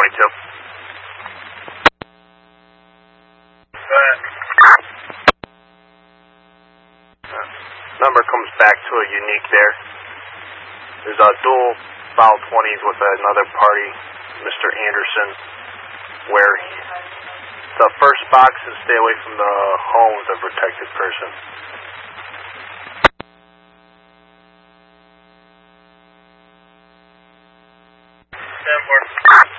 22. Number comes back to a unique there. There's a dual file 20s with another party, Mr. Anderson, where the first box is stay away from the home of the protected person. Stand for.